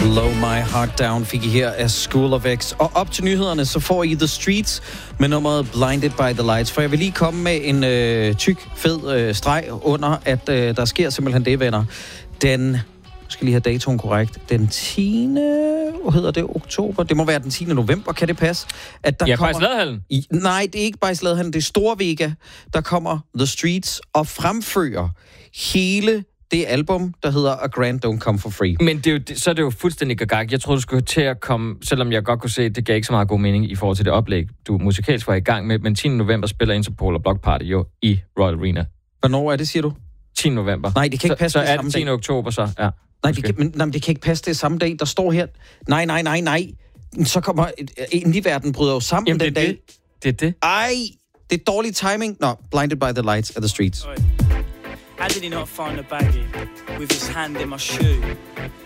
Blow My Heart Down fik I her af School of X. Og op til nyhederne, så får I The Streets med nummeret Blinded by the Lights. For jeg vil lige komme med en tyk, fed streg under, at der sker simpelthen det, venner. Jeg skal lige have datoen korrekt. Den 10. oktober? Det må være den 10. november, kan det passe? At der kommer... Bajsladhallen? Nej, det er ikke Bajsladhallen, det er Storvega. Der kommer The Streets og fremfører hele det album, der hedder A Grant Don't Come For Free. Men så er det jo fuldstændig gagag. Jeg troede, du skulle til at komme, selvom jeg godt kunne se, at det gav ikke så meget god mening i forhold til det oplæg, du musikalsk var i gang med, men 10. november spiller Interpol og Block Party jo i Royal Arena. Hvornår er det, siger du? 10. november. Nej, det kan ikke passe. Så er det 10. oktober, så ja. Nej, det kan ikke passe, det samme dag. Der står her, nej. Så kommer en verden bryder jo sammen. Jamen, den dag. Det er det. Ej, det er dårlig timing. Nå, Blinded by the Lights of the Streets. How did he not find a baggie with his hand in my shoe?